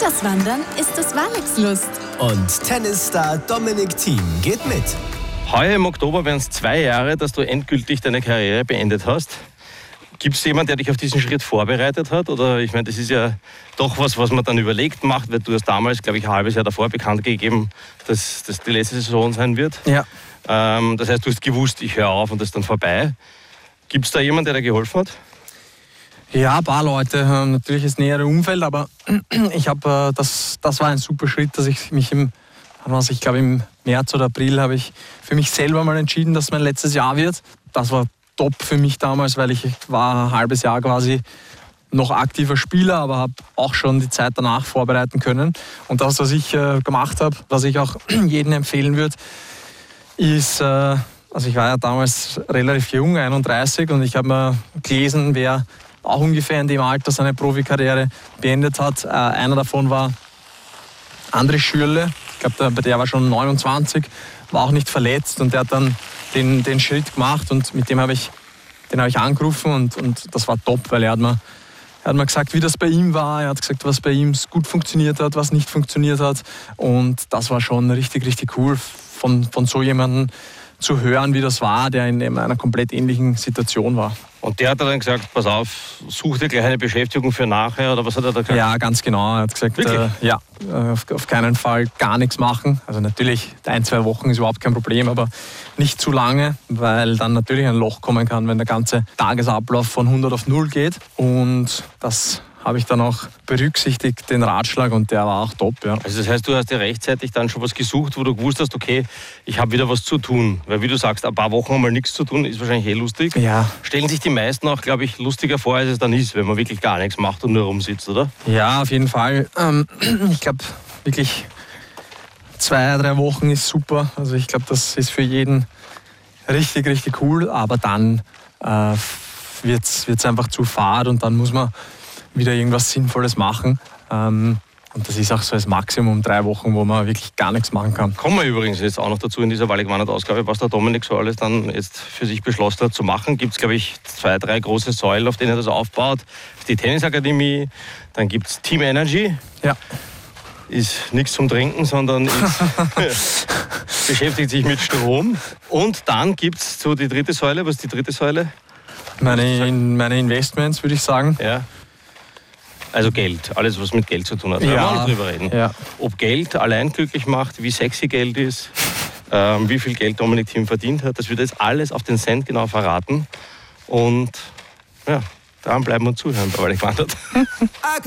Das Wandern ist das Walexlust. Und Tennisstar Dominic Thiem geht mit. Heuer im Oktober wären es 2 Jahre, dass du endgültig deine Karriere beendet hast. Gibt es jemanden, der dich auf diesen Schritt vorbereitet hat? Oder ich meine, das ist ja doch was man dann überlegt macht, weil du hast damals, glaube ich, ein halbes Jahr davor bekannt gegeben, dass das die letzte Saison sein wird. Ja. Das heißt, du hast gewusst, ich höre auf und das ist dann vorbei. Gibt es da jemanden, der dir geholfen hat? Ja, ein paar Leute, natürlich das nähere Umfeld, aber ich habe, das war ein super Schritt, dass ich mich im März oder April habe ich für mich selber mal entschieden, dass es mein letztes Jahr wird. Das war top für mich damals, weil ich war ein halbes Jahr quasi noch aktiver Spieler, aber habe auch schon die Zeit danach vorbereiten können. Und das, was ich gemacht habe, was ich auch jedem empfehlen würde, ist, also ich war ja damals relativ jung, 31, und ich habe mir gelesen, wer auch ungefähr in dem Alter seine Profikarriere beendet hat. Einer davon war André Schürrle. Ich glaube, der war schon 29, war auch nicht verletzt, und der hat dann den Schritt gemacht, und mit dem habe ich angerufen, und das war top, weil er hat mir gesagt, wie das bei ihm war. Er hat gesagt, was bei ihm gut funktioniert hat, was nicht funktioniert hat, und das war schon richtig, richtig cool, von so jemandem zu hören, wie das war, der in einer komplett ähnlichen Situation war. Und der hat dann gesagt, pass auf, such dir gleich eine Beschäftigung für nachher, oder was hat er da gesagt? Ja, ganz genau. Er hat gesagt, auf keinen Fall gar nichts machen. Also natürlich, 1-2 Wochen ist überhaupt kein Problem, aber nicht zu lange, weil dann natürlich ein Loch kommen kann, wenn der ganze Tagesablauf von 100 auf 0 geht. Und das habe ich dann auch berücksichtigt, den Ratschlag, und der war auch top. Ja. Also das heißt, du hast ja rechtzeitig dann schon was gesucht, wo du gewusst hast, okay, ich habe wieder was zu tun. Weil wie du sagst, ein paar Wochen mal nichts zu tun, ist wahrscheinlich lustig. Ja. Stellen sich die meisten auch, glaube ich, lustiger vor, als es dann ist, wenn man wirklich gar nichts macht und nur rumsitzt, oder? Ja, auf jeden Fall. Ich glaube wirklich 2-3 Wochen ist super. Also ich glaube, das ist für jeden richtig, richtig cool. Aber dann wird's einfach zu fad, und dann muss man wieder irgendwas Sinnvolles machen. Und das ist auch so das Maximum, 3 Wochen, wo man wirklich gar nichts machen kann. Kommen wir übrigens jetzt auch noch dazu in dieser Wallig-Wandert-Ausgabe, was der Dominik so alles dann jetzt für sich beschlossen hat zu machen. Gibt es, glaube ich, 2-3 große Säulen, auf denen er das aufbaut. Die Tennisakademie, dann gibt es Team Energy. Ja. Ist nichts zum Trinken, sondern beschäftigt sich mit Strom. Und dann gibt es so die dritte Säule. Was ist die dritte Säule? Meine Investments, würde ich sagen. Ja. Also Geld, alles was mit Geld zu tun hat. Da Ja. wollen wir auch drüber reden. Ja. Ob Geld allein glücklich macht, wie sexy Geld ist, wie viel Geld Dominic Thiem verdient hat, das wird jetzt alles auf den Cent genau verraten. Und ja, daran bleiben wir zuhören bei Wallig-Wandert.